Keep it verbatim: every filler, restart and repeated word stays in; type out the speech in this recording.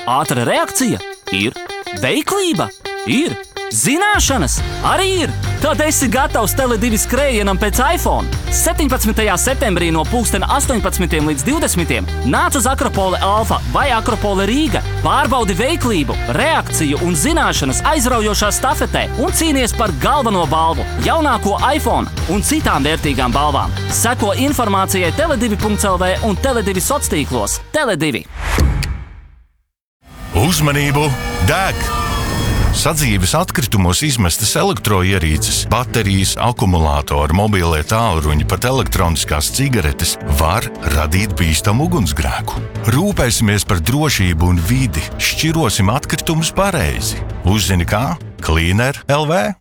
Ātra reakcija ir. Veiklība ir. Zināšanas arī ir. Tad esi gatavs Tele divi skrējienam pēc iPhone. septiņpadsmitajā septembrī no pulksten astoņpadsmitiem līdz divdesmitiem nāc uz Akropole Alfa vai Akropole Rīga. Pārbaudi veiklību, reakciju un zināšanas aizraujošā stafetē un cīnies par galveno balvu, jaunāko iPhone un citām vērtīgām balvām. Seko informācijai tele divi punkts el vē un Tele divi sociālos tīklos. Tele divi. Uzmanību! Deg! Sadzīves atkritumos izmestas elektroierīces, baterijas, akumulātori, mobilie tālruņi, pat elektroniskās cigaretes var radīt bīstamu ugunsgrēku. Rūpēsimies par drošību un vidi, šķirosim atkritumus pareizi. Uzzini kā? Cleaner punkt el vē